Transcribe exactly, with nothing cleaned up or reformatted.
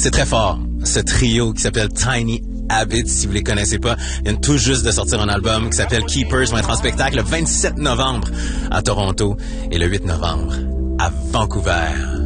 C'est très fort. Ce trio qui s'appelle Tiny Habits, si vous les connaissez pas, ils viennent tout juste de sortir un album qui s'appelle Keepers, vont être en spectacle le vingt-sept novembre à Toronto et le huit novembre à Vancouver.